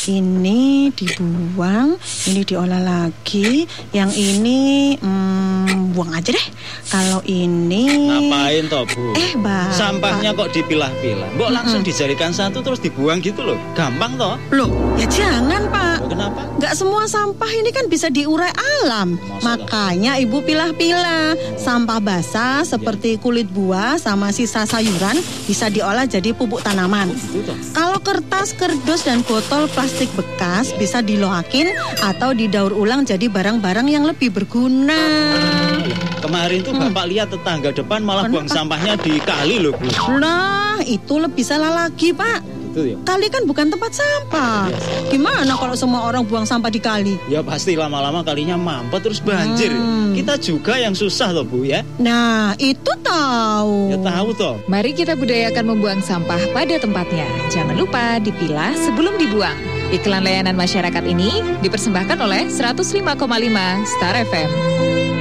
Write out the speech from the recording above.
Ini dibuang, ini diolah lagi. Yang ini buang aja deh. Kalau ini Ngapain toh, Bu? Bapak. Sampahnya kok dipilah-pilah. Mbok langsung dijadikan satu terus dibuang gitu loh. Gampang toh? Loh, ya jangan Pak. Oh, kenapa? Nggak semua sampah ini kan bisa diurai alam. Makanya Ibu pilah-pilah. Sampah basah seperti kulit buah sama sisa sayuran bisa diolah jadi pupuk tanaman. Kalau kertas, kardus, dan botol plastik bekas bisa diloakin atau didaur ulang jadi barang-barang yang lebih berguna. Kemarin tuh Bapak lihat tetangga depan malah buang sampahnya di kali loh, Bu. Nah, itu lebih salah lagi, Pak. Itu ya. Kali kan bukan tempat sampah. Gimana kalau semua orang buang sampah di kali? Ya pasti lama-lama kalinya mampet terus banjir. Kita juga yang susah loh, Bu ya. Nah, itu tahu. Ya tahu toh. Mari kita budayakan membuang sampah pada tempatnya. Jangan lupa dipilah sebelum dibuang. Iklan layanan masyarakat ini dipersembahkan oleh 105,5 Star FM.